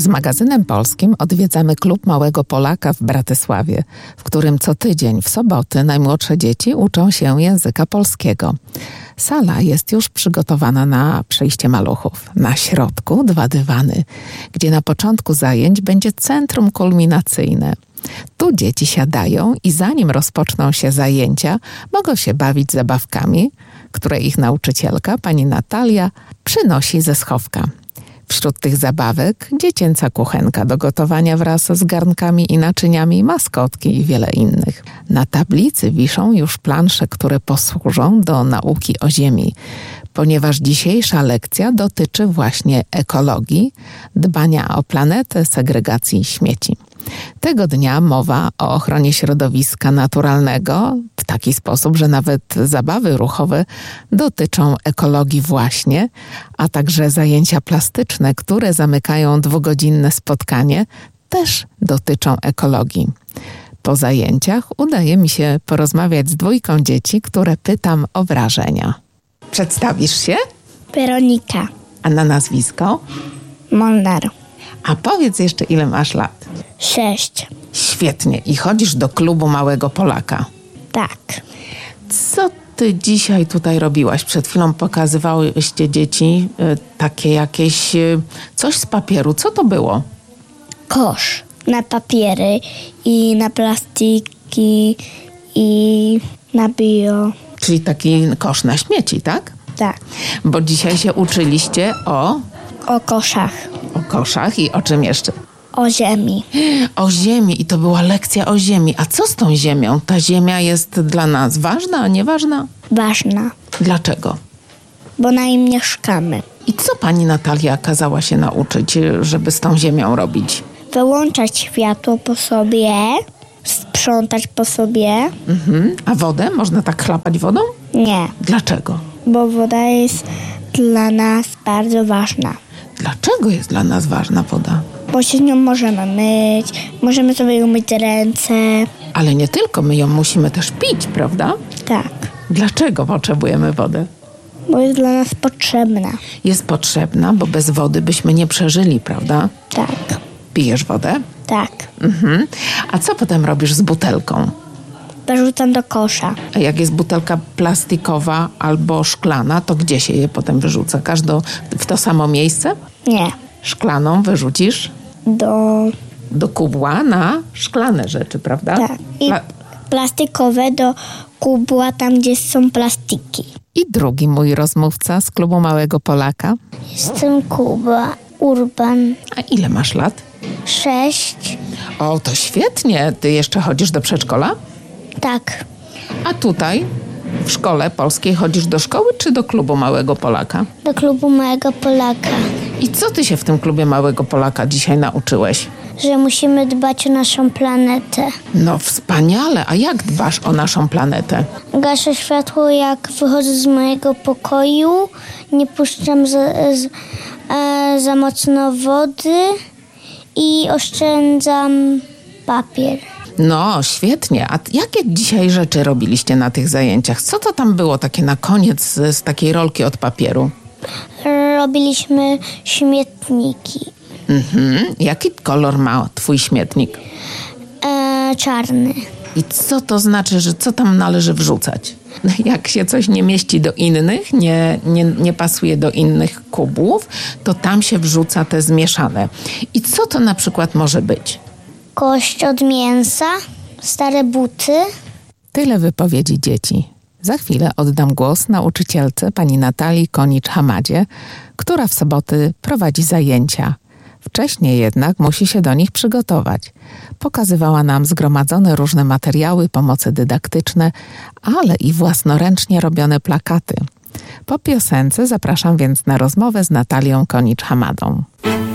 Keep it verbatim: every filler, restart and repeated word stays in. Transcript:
Z magazynem polskim odwiedzamy Klub Małego Polaka w Bratysławie, w którym co tydzień w soboty najmłodsze dzieci uczą się języka polskiego. Sala jest już przygotowana na przyjście maluchów. Na środku dwa dywany, gdzie na początku zajęć będzie centrum kulminacyjne. Tu dzieci siadają i zanim rozpoczną się zajęcia, mogą się bawić zabawkami, które ich nauczycielka, pani Natalia, przynosi ze schowka. Wśród tych zabawek dziecięca kuchenka do gotowania wraz z garnkami i naczyniami, maskotki i wiele innych. Na tablicy wiszą już plansze, które posłużą do nauki o ziemi, ponieważ dzisiejsza lekcja dotyczy właśnie ekologii, dbania o planetę, segregacji śmieci. Tego dnia mowa o ochronie środowiska naturalnego w taki sposób, że nawet zabawy ruchowe dotyczą ekologii właśnie, a także zajęcia plastyczne, które zamykają dwugodzinne spotkanie, też dotyczą ekologii. Po zajęciach udaje mi się porozmawiać z dwójką dzieci, które pytam o wrażenia. Przedstawisz się? Weronika. A na nazwisko? Molnar. A powiedz jeszcze, ile masz lat? Sześć. Świetnie. I chodzisz do Klubu Małego Polaka. Tak. Co ty dzisiaj tutaj robiłaś? Przed chwilą pokazywałyście dzieci y, takie jakieś y, coś z papieru. Co to było? Kosz na papiery i na plastiki i na bio. Czyli taki kosz na śmieci, tak? Tak. Bo dzisiaj się uczyliście o... O koszach. O koszach i o czym jeszcze? O ziemi. O ziemi. I to była lekcja o ziemi. A co z tą ziemią? Ta ziemia jest dla nas ważna, a nieważna? Ważna. Dlaczego? Bo na nim mieszkamy. I co pani Natalia kazała się nauczyć, żeby z tą ziemią robić? Wyłączać światło po sobie, sprzątać po sobie. Mhm. A wodę? Można tak chlapać wodą? Nie. Dlaczego? Bo woda jest dla nas bardzo ważna. Dlaczego jest dla nas ważna woda? Bo się nią możemy myć, możemy sobie umyć ręce. Ale nie tylko, my ją musimy też pić, prawda? Tak. Dlaczego potrzebujemy wodę? Bo jest dla nas potrzebna. Jest potrzebna, bo bez wody byśmy nie przeżyli, prawda? Tak. Pijesz wodę? Tak. Mhm. A co potem robisz z butelką? Wyrzucam do kosza. A jak jest butelka plastikowa albo szklana, to gdzie się je potem wyrzuca? Każdą w to samo miejsce? Nie. Szklaną wyrzucisz Do... do kubła na szklane rzeczy, prawda? Tak. I Pla- plastikowe do kubła, tam gdzie są plastiki. I drugi mój rozmówca z Klubu Małego Polaka. Jestem Kuba Urban. A ile masz lat? Sześć. O, to świetnie. Ty jeszcze chodzisz do przedszkola? Tak. A tutaj w szkole polskiej chodzisz do szkoły czy do Klubu Małego Polaka? Do Klubu Małego Polaka. I co ty się w tym Klubie Małego Polaka dzisiaj nauczyłeś? Że musimy dbać o naszą planetę. No wspaniale. A jak dbasz o naszą planetę? Gaszę światło, jak wychodzę z mojego pokoju. Nie puszczam za, z, e, za mocno wody i oszczędzam papier. No, świetnie. A jakie dzisiaj rzeczy robiliście na tych zajęciach? Co to tam było takie na koniec z, z takiej rolki od papieru? Robiliśmy śmietniki. Mhm. Jaki kolor ma twój śmietnik? E, czarny. I co to znaczy, że co tam należy wrzucać? Jak się coś nie mieści do innych, nie, nie, nie pasuje do innych kubłów, to tam się wrzuca te zmieszane. I co to na przykład może być? Kość od mięsa, stare buty. Tyle wypowiedzi dzieci. Za chwilę oddam głos nauczycielce pani Natalii Konicz-Hamadzie, która w soboty prowadzi zajęcia. Wcześniej jednak musi się do nich przygotować. Pokazywała nam zgromadzone różne materiały, pomoce dydaktyczne, ale i własnoręcznie robione plakaty. Po piosence zapraszam więc na rozmowę z Natalią Konicz-Hamadą.